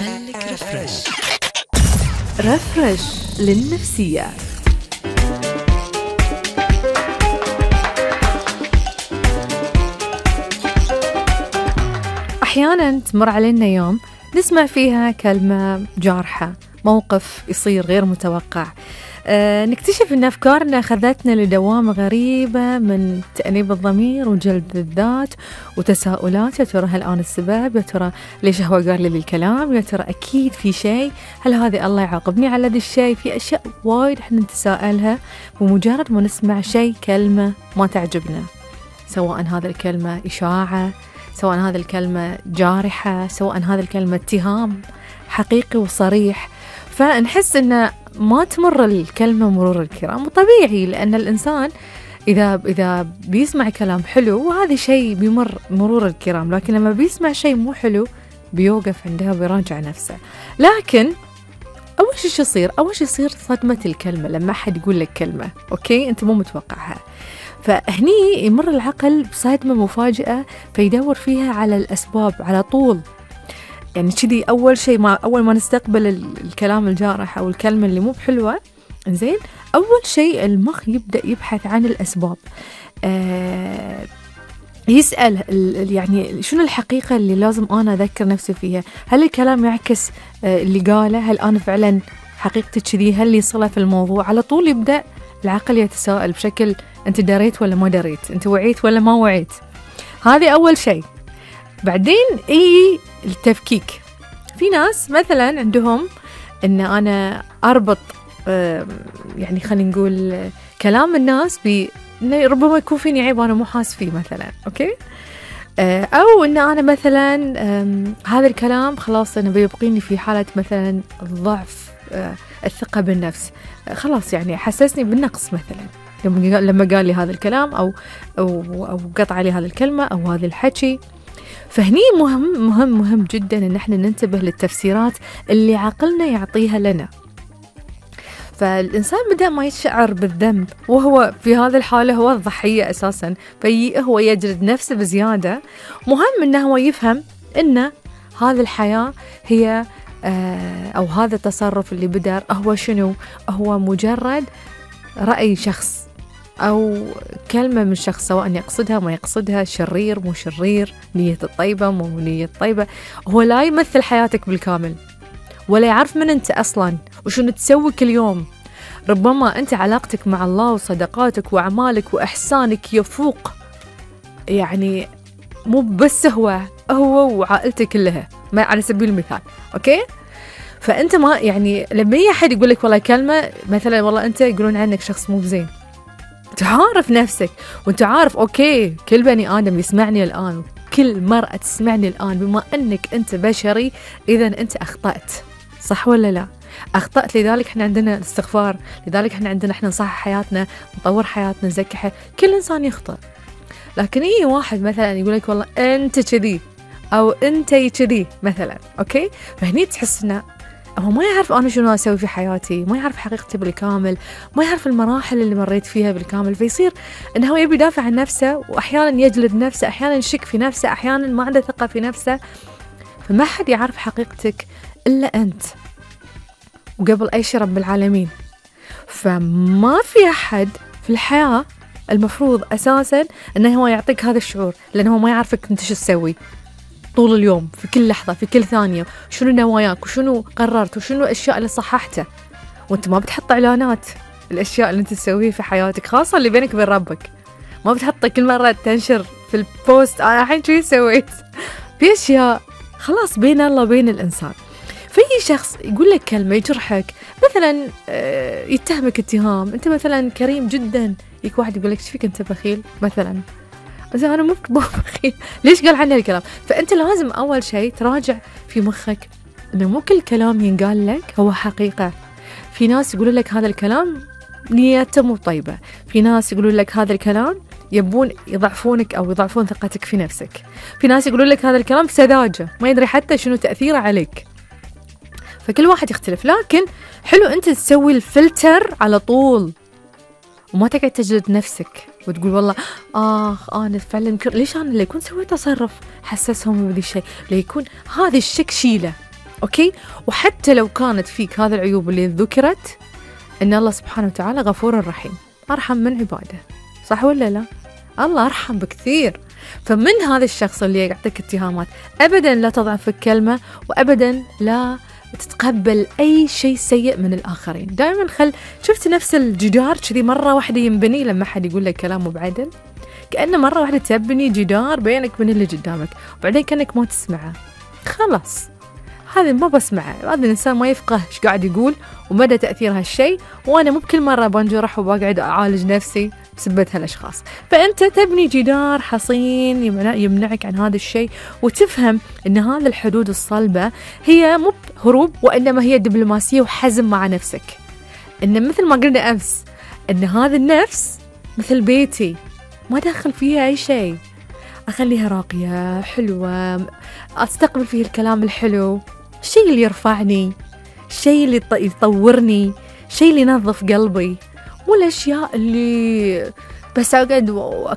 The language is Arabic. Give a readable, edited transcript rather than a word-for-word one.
خليك رفرش للنفسية. أحياناً تمر علينا يوم نسمع فيها كلمة جارحة، موقف يصير غير متوقع، نكتشف أن أفكارنا خذتنا لدوامة غريبة من تأنيب الضمير وجلد الذات وتساؤلات. يا ترى هل أنا السبب؟ يا ترى ليش هو قال لي الكلام؟ يا ترى أكيد في شيء؟ هل هذا الله يعاقبني على ذا الشيء؟ في أشياء وايد إحنا نتساءلها بمجرد ما نسمع شيء، كلمة ما تعجبنا، سواء هذا الكلمة إشاعة، سواء هذا الكلمة جارحة، سواء هذا الكلمة اتهام حقيقي وصريح. فنحس إن ما تمر الكلمة مرور الكرام، وطبيعي لأن الإنسان إذا بيسمع كلام حلو وهذا شيء بيمر مرور الكرام، لكن لما بيسمع شيء مو حلو بيوقف عندها ويراجع نفسه. لكن أول شيء يصير؟ أول شيء يصير صدمة الكلمة لما أحد يقول لك كلمة أوكي أنت مو متوقعها، فهني يمر العقل بصدمة مفاجئة فيدور فيها على الأسباب على طول. يعني كذي أول شيء أول ما نستقبل الكلام الجارح أو الكلمة اللي مو بحلوة، إنزين أول شيء المخ يبدأ يبحث عن الأسباب، يسأل يعني شنو الحقيقة اللي لازم أنا أذكر نفسي فيها؟ هل الكلام يعكس اللي قاله؟ هل أنا فعلا حقيقتي كذي؟ هل لي صلة في الموضوع؟ على طول يبدأ العقل يتساءل بشكل أنت دريت ولا ما دريت؟ أنت وعيت ولا ما وعيت؟ هذه أول شيء. بعدين التفكيك. في ناس مثلا عندهم ان انا اربط يعني خلينا نقول كلام الناس ربما يكون فيني عيب انا مو حاس فيه مثلا، اوكي، او ان انا مثلا هذا الكلام خلاص انا بيبقيني في حالة مثلا ضعف الثقة بالنفس، خلاص يعني حسسني بالنقص مثلا لما قال لي هذا الكلام او قطع لي هذه الكلمة او هذا الحكي. فهني مهم جدا ان احنا ننتبه للتفسيرات اللي عقلنا يعطيها لنا. فالإنسان بدأ ما يشعر بالذنب وهو في هذا الحالة هو الضحية أساسا، هو يجلد نفسه بزيادة. مهم انه هو يفهم ان هذه الحياة هي او هذا التصرف اللي بدر هو شنو؟ هو مجرد رأي شخص أو كلمة من شخص، سواء يقصدها ما يقصدها، شرير مو شرير، نية الطيبة مو نية طيبة، هو لا يمثل حياتك بالكامل ولا يعرف من أنت أصلا وشنو تسوي كل يوم. ربما أنت علاقتك مع الله وصدقاتك وأعمالك وإحسانك يفوق، يعني مو بس هو وعائلتك كلها على سبيل المثال، أوكي؟ فأنت ما يعني لما يجي أحد يقول لك والله كلمة مثلا والله أنت يقولون عنك شخص مو بزين، تعرف نفسك وانت عارف اوكي كل بني آدم يسمعني الآن وكل مرأة تسمعني الآن بما أنك أنت بشري إذا أنت أخطأت، صح ولا لا؟ أخطأت، لذلك احنا عندنا الاستغفار، لذلك احنا نصحح حياتنا، نطور حياتنا، نزكي حياتنا. كل إنسان يخطأ، لكن واحد مثلا يقول لك والله أنت كذي أو أنت كذي مثلا، أوكي، فهني تحس إنه هو ما يعرف أنا شنو أسوي في حياتي، ما يعرف حقيقتي بالكامل، ما يعرف المراحل اللي مريت فيها بالكامل، فيصير إنه هو يبي يدافع عن نفسه وأحيانا يجلد نفسه، أحيانا يشك في نفسه، أحيانا ما عنده ثقة في نفسه. فما حد يعرف حقيقتك إلا أنت وقبل أي شيء رب العالمين. فما في أحد في الحياة المفروض أساسا إنه هو يعطيك هذا الشعور، لأنه هو ما يعرفك أنت شو تسوي طول اليوم، في كل لحظة، في كل ثانية، شنو نواياك وشنو قررت وشنو الأشياء اللي صححتها، وانت ما بتحط إعلانات الأشياء اللي انت تسويها في حياتك خاصة اللي بينك وبين ربك، ما بتحط كل مرة تنشر في البوست أنا الحين شو سويت، في أشياء خلاص بين الله وبين الإنسان. في شخص يقول لك كلمة يجرحك، مثلا يتهمك اتهام، انت مثلا كريم جدا، يك واحد يقول لك ايش فيك انت بخيل مثلا، بس أنا مو بخيل، ليش قال عني الكلام؟ فأنت لازم أول شيء تراجع في مخك إنه مو كل كلام ينقال لك هو حقيقة. في ناس يقولوا لك هذا الكلام نيته مو طيبة، في ناس يقولوا لك هذا الكلام يبون يضعفونك أو يضعفون ثقتك في نفسك، في ناس يقولوا لك هذا الكلام بسذاجة ما يدري حتى شنو تأثيره عليك. فكل واحد يختلف، لكن حلو أنت تسوي الفلتر على طول وما تقعد تجلد نفسك وتقول والله أنا فعلا ليش أنا اللي يكون سويت تصرف حسسهم بذي الشيء، ليكون هذا الشك شيله أوكي؟ وحتى لو كانت فيك هذه العيوب اللي ذكرت، إن الله سبحانه وتعالى غفور رحيم، أرحم من عباده، صح ولا لا؟ الله أرحم بكثير. فمن هذا الشخص اللي يعطيك اتهامات أبدا لا تضعف الكلمة، وأبدا لا تتقبل أي شيء سيء من الآخرين. دائما شفت نفس الجدار كذي مرة واحدة ينبني لما حد يقول لك كلام مو بعدل، كأنه مرة واحدة تبني جدار بينك وبين اللي قدامك، وبعدين كأنك ما تسمعه. خلاص هذا ما بسمعه، هذا الإنسان ما يفقه إيش قاعد يقول ومدى تأثير هالشيء، وأنا مو بكل مرة بنجرح وبقعد أعالج نفسي بسبة هالأشخاص. فأنت تبني جدار حصين يمنعك عن هذا الشيء، وتفهم أن هذه الحدود الصلبة هي مو هروب، وإنما هي دبلوماسية وحزم مع نفسك. إن مثل ما قلنا أمس، أن هذا النفس مثل بيتي، ما داخل فيها أي شيء، أخليها راقية حلوة، أستقبل فيه الكلام الحلو، الشيء اللي يرفعني، الشيء اللي يطورني، الشيء اللي ينظف قلبي، مو الأشياء اللي بس أقعد